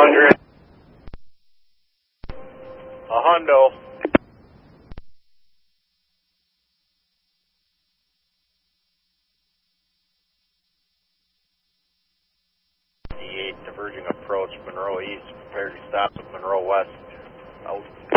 200. A hundo. D8 diverging approach, Monroe East, prepared to stop at Monroe West. Out.